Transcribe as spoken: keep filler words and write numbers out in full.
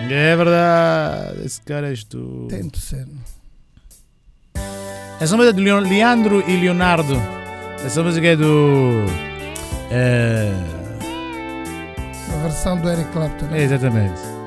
É verdade, esse cara és tu. Tento ser. Essa música é de Leon- Leandro e Leonardo. Essa música é do. É, A versão do Eric Clapton. é exatamente.